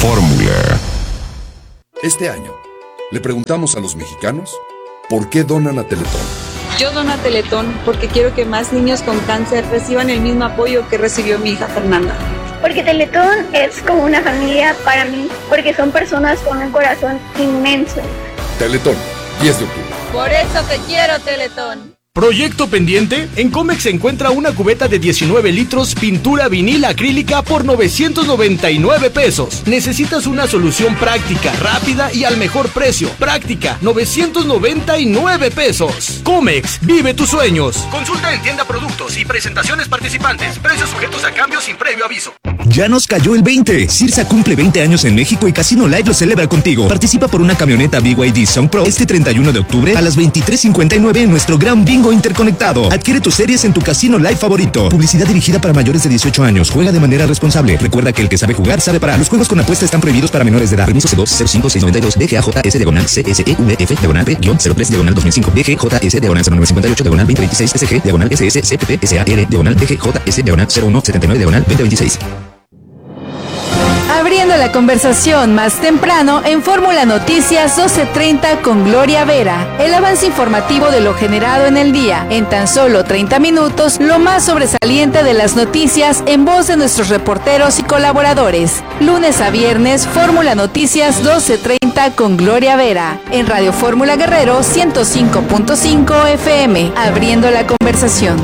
Fórmula. Este año, le preguntamos a los mexicanos por qué donan a Teletón. Yo dono a Teletón porque quiero que más niños con cáncer reciban el mismo apoyo que recibió mi hija Fernanda. Porque Teletón es como una familia para mí, porque son personas con un corazón inmenso. Teletón, 10 de octubre. Por eso te quiero, Teletón. ¿Proyecto pendiente? En Comex se encuentra una cubeta de 19 litros pintura vinil acrílica por 999 pesos. Necesitas una solución práctica, rápida y al mejor precio. Práctica, 999 pesos. Comex, vive tus sueños. Consulta en tienda productos y presentaciones participantes. Precios sujetos a cambios sin previo aviso. Ya nos cayó el 20. Cirsa cumple 20 años en México y Casino Live lo celebra contigo. Participa por una camioneta BYD Sun Pro este 31 de octubre a las 23:59 en nuestro gran bingo interconectado. Adquiere tus series en tu Casino Live favorito. Publicidad dirigida para mayores de 18 años. Juega de manera responsable. Recuerda que el que sabe jugar sabe parar. Los juegos con apuesta están prohibidos para menores de edad. Permiso C2-05692 DGAJS-CSEUF-B-03-2005 DGJS-0958-2026 SG-SSR-DGJS-CPP-SAR-0179-2026. Abriendo la conversación más temprano en Fórmula Noticias 12:30 con Gloria Vera. El avance informativo de lo generado en el día. En tan solo 30 minutos, lo más sobresaliente de las noticias en voz de nuestros reporteros y colaboradores. Lunes a viernes, Fórmula Noticias 12:30 con Gloria Vera. En Radio Fórmula Guerrero 105.5 FM. Abriendo la conversación.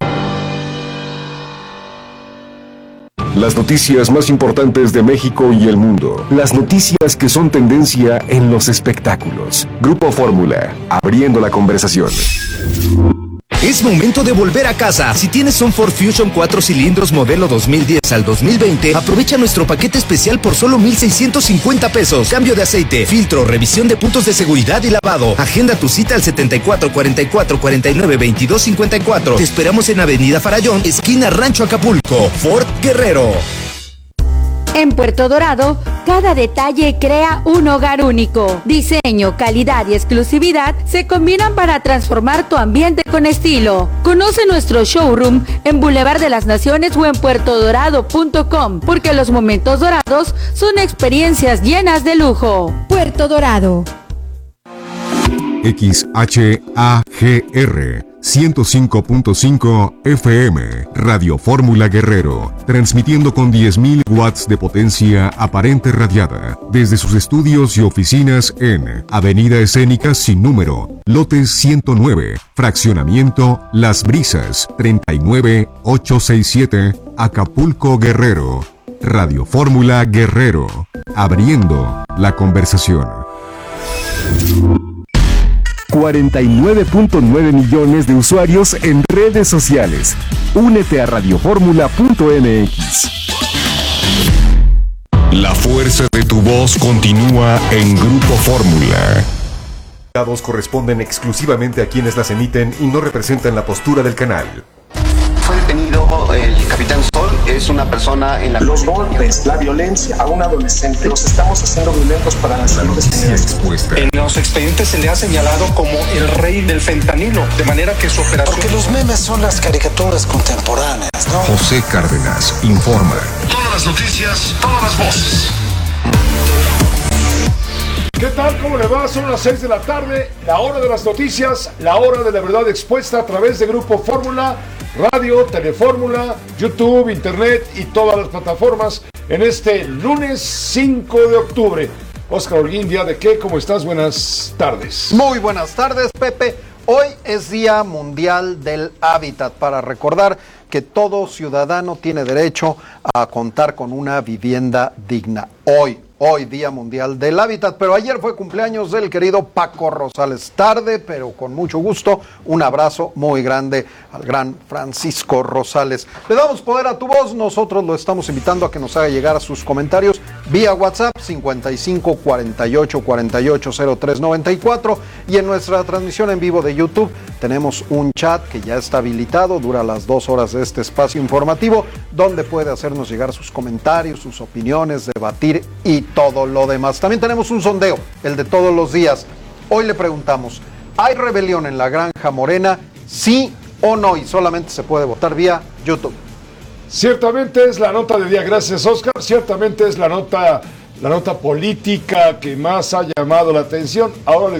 Las noticias más importantes de México y el mundo. Las noticias que son tendencia en los espectáculos. Grupo Fórmula, abriendo la conversación. Es momento de volver a casa. Si tienes un Ford Fusion 4 cilindros modelo 2010 al 2020, aprovecha nuestro paquete especial por solo 1,650 pesos. Cambio de aceite, filtro, revisión de puntos de seguridad y lavado. Agenda tu cita al 74 44 49 22 54. Te esperamos en Avenida Farallón, esquina Rancho Acapulco. Ford Guerrero. En Puerto Dorado, cada detalle crea un hogar único. Diseño, calidad y exclusividad se combinan para transformar tu ambiente con estilo. Conoce nuestro showroom en Boulevard de las Naciones o en puertodorado.com, porque los momentos dorados son experiencias llenas de lujo. Puerto Dorado. XHAGR 105.5 FM, Radio Fórmula Guerrero, transmitiendo con 10.000 watts de potencia aparente radiada, desde sus estudios y oficinas en Avenida Escénica sin número, lote 109, fraccionamiento Las Brisas, 39867, Acapulco, Guerrero. Radio Fórmula Guerrero, abriendo la conversación. 49.9 millones de usuarios en redes sociales. Únete a radioformula.mx. La fuerza de tu voz continúa en Grupo Fórmula. Las voz corresponden exclusivamente a quienes las emiten y no representan la postura del canal. Fue detenido el Capitán Sol, es una persona en la... Los golpes, la violencia a un adolescente, los estamos haciendo violentos para la salud expuesta. En los expedientes se le ha señalado como el rey del fentanilo, de manera que su operación... Porque los memes son las caricaturas contemporáneas, ¿no? José Cárdenas informa. Todas las noticias, todas las voces. ¿Qué tal? ¿Cómo le va? Son las 6 de la tarde, la hora de las noticias, la hora de la verdad expuesta a través de Grupo Fórmula, radio, Telefórmula, YouTube, Internet y todas las plataformas en este lunes 5 de octubre. Óscar Holguín, ¿día de qué? ¿Cómo estás? Buenas tardes. Muy buenas tardes, Pepe. Hoy es Día Mundial del Hábitat, para recordar que todo ciudadano tiene derecho a contar con una vivienda digna. Hoy Día Mundial del Hábitat, pero ayer fue cumpleaños del querido Paco Rosales. Tarde, pero con mucho gusto, un abrazo muy grande al gran Francisco Rosales. Le damos poder a tu voz, nosotros lo estamos invitando a que nos haga llegar a sus comentarios vía WhatsApp 55 48 48 03 94, y en nuestra transmisión en vivo de YouTube tenemos un chat que ya está habilitado, dura las 2 horas de este espacio informativo, donde puede hacernos llegar sus comentarios, sus opiniones, debatir y todo lo demás. También tenemos un sondeo, el de todos los días. Hoy le preguntamos, ¿hay rebelión en la Granja Morena? ¿Sí o no? Y solamente se puede votar vía YouTube. Ciertamente es la nota del día, gracias Óscar, ciertamente es la nota la nota política que más ha llamado la atención. Ahora les